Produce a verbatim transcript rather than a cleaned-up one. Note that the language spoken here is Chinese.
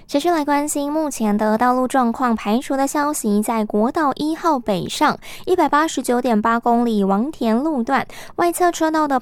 持续来关心目前的道路状况，排除的消息，在国道一号北上一百八十九点八公里王田路段外侧车道的